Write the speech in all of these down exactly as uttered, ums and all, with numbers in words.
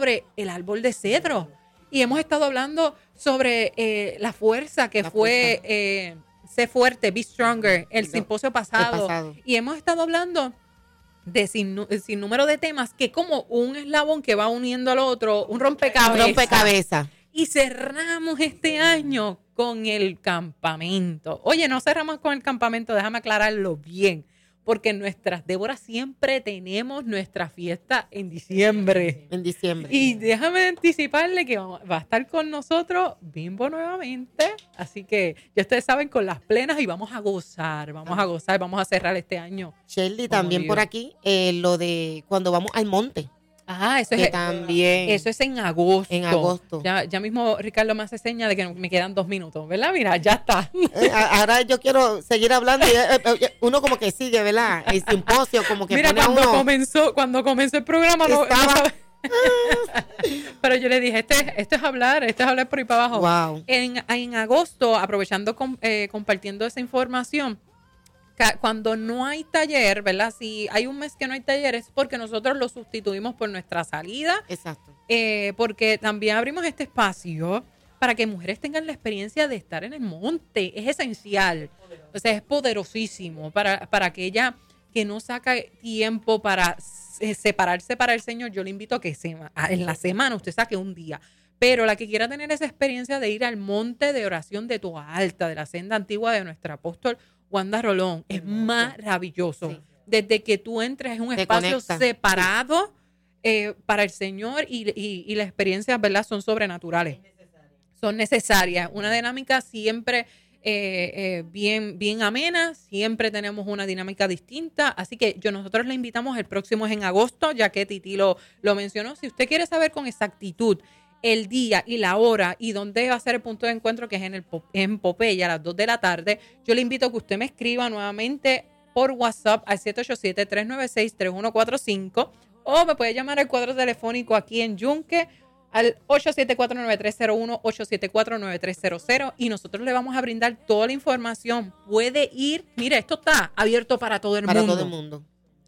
sobre el árbol de cedro. Y hemos estado hablando sobre eh, la fuerza que la fue fuerza. Eh, Sé Fuerte, Be Stronger, el simposio pasado. El pasado. Y hemos estado hablando de sin, sin número de temas que como un eslabón que va uniendo al otro, un rompecabezas. Un rompecabezas. Y cerramos este año con el campamento. Oye, no cerramos con el campamento, déjame aclararlo bien. Porque en nuestras Déboras siempre tenemos nuestra fiesta en diciembre. En diciembre. Y déjame anticiparle que va a estar con nosotros Bimbo nuevamente. Así que ya ustedes saben, con las plenas y vamos a gozar, vamos a gozar, vamos a cerrar este año. Shirley, también Dios. Por aquí, eh, lo de cuando vamos al monte. Ah, eso que es también. Eso es en agosto. En agosto. Ya, ya mismo Ricardo me hace seña de que me quedan dos minutos, ¿verdad? Mira, ya está. Eh, ahora yo quiero seguir hablando y eh, uno como que sigue, ¿verdad? El simposio como que Mira, pone cuando uno, comenzó, cuando comenzó el programa no, estaba, no sabe. Pero yo le dije, este, esto es hablar, esto es hablar por ahí para abajo. Wow. En, en agosto, aprovechando, com, eh, compartiendo esa información, cuando no hay taller, ¿verdad? Si hay un mes que no hay taller es porque nosotros lo sustituimos por nuestra salida. Exacto. Eh, porque también abrimos este espacio para que mujeres tengan la experiencia de estar en el monte. Es esencial. O sea, es poderosísimo para, para aquella que no saca tiempo para separarse para el Señor. Yo le invito a que se, en la semana usted saque un día. Pero la que quiera tener esa experiencia de ir al monte de oración de Toa Alta, de la senda antigua de nuestro apóstol Wanda Rolón, es maravilloso. Sí. Desde que tú entres en un Te espacio conecta. separado eh, para el Señor y, y, y las experiencias, ¿verdad?, son sobrenaturales. Son necesarias. Una dinámica siempre eh, eh, bien, bien amena, siempre tenemos una dinámica distinta. Así que yo nosotros le invitamos, el próximo es en agosto, ya que Titi lo, lo mencionó. Si usted quiere saber con exactitud el día y la hora y dónde va a ser el punto de encuentro, que es en el en Popeye a las dos de la tarde, yo le invito a que usted me escriba nuevamente por WhatsApp al siete ocho siete, tres nueve seis, tres uno cuatro cinco o me puede llamar al cuadro telefónico aquí en Yunque al ocho siete cuatro, nueve tres cero uno, ocho siete cuatro, nueve tres cero cero y nosotros le vamos a brindar toda la información. Puede ir, mire, esto está abierto para todo el para mundo. Para todo el mundo.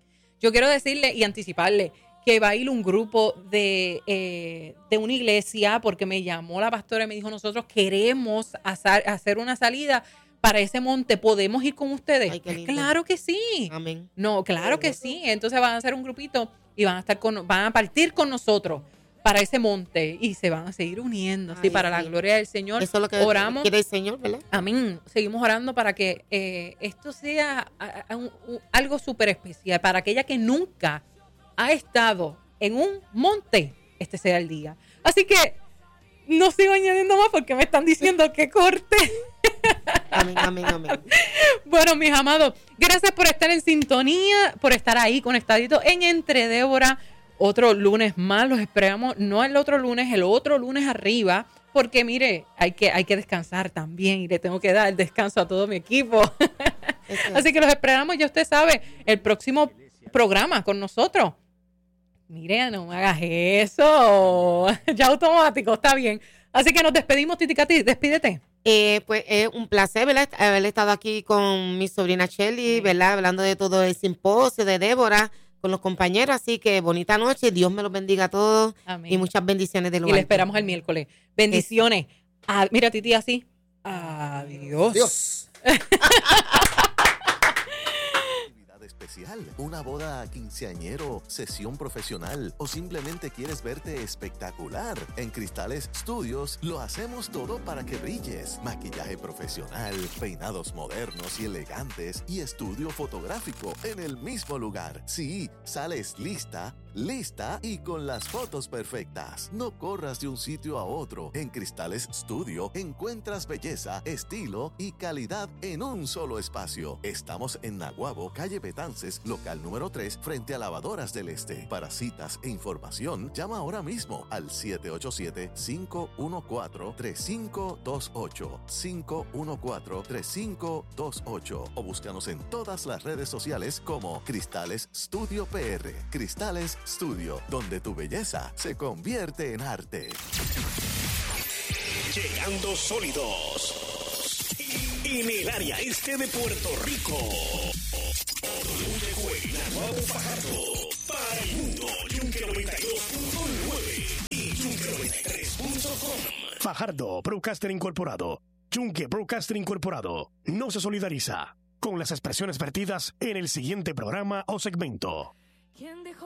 Yo quiero decirle y anticiparle que va a ir un grupo de, eh, de una iglesia, porque me llamó la pastora y me dijo, nosotros queremos hacer, hacer una salida para ese monte, ¿podemos ir con ustedes? Ay, pues claro que sí. Amén. No, claro que sí. Entonces van a hacer un grupito y van a estar con, van a partir con nosotros para ese monte y se van a seguir uniendo, así, para sí. la gloria del Señor. Eso es lo que oramos, quiere el Señor, ¿verdad? Amén. Seguimos orando para que eh, esto sea a, a, un, un, algo súper especial, para aquella que nunca ha estado en un monte, este sea el día. Así que no sigo añadiendo más porque me están diciendo que corte. Amén, amén, amén. Bueno, mis amados, gracias por estar en sintonía, por estar ahí conectadito en Entre Débora. Otro lunes más, los esperamos, no el otro lunes, el otro lunes arriba, porque mire, hay que, hay que descansar también y le tengo que dar el descanso a todo mi equipo. Así que los esperamos, ya usted sabe, el próximo programa con nosotros. Mire, no me hagas eso. Ya automático, está bien. Así que nos despedimos, Titi Cati, despídete. Eh, pues es eh, un placer, ¿verdad? Haber estado aquí con mi sobrina Shelly, ¿verdad? Hablando de todo el simposio de Débora con los compañeros. Así que bonita noche, Dios me los bendiga a todos. Amén. Y muchas bendiciones de lo Y le esperamos el miércoles. Bendiciones. Ah, mira, Titi, así. Adiós. Dios. Especial, una boda quinceañero, sesión profesional o simplemente quieres verte espectacular. En Cristales Studios lo hacemos todo para que brilles. Maquillaje profesional, peinados modernos y elegantes y estudio fotográfico en el mismo lugar. Sí, sales lista, lista y con las fotos perfectas. No corras de un sitio a otro. En Cristales Studio encuentras belleza, estilo y calidad en un solo espacio. Estamos en Naguabo, calle Betances, local número tres, frente a Lavadoras del Este. Para citas e información, llama ahora mismo al siete ocho siete, cinco uno cuatro, tres cinco dos ocho, cinco uno cuatro, tres cinco dos ocho o búscanos en todas las redes sociales como Cristales Studio P R. Cristales Studio, donde tu belleza se convierte en arte. Llegando sólidos en el área este de Puerto Rico. Naguabo Fajardo para el mundo. Yunque noventa y dos punto nueve. Fajardo Broadcaster Incorporado, Yunque Broadcaster Incorporado, no se solidariza con las expresiones vertidas en el siguiente programa o segmento.